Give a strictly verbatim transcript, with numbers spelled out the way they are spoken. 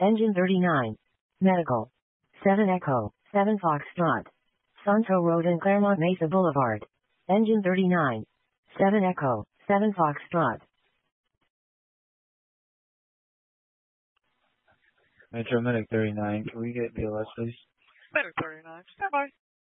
Engine thirty-nine. Medical. seven Echo, seven Foxtrot. Santo Road and Claremont Mesa Boulevard. Engine thirty-nine. seven Echo, seven Foxtrot. Metro Medic thirty-nine, can we get B L S please? Medic thirty-nine, stand by.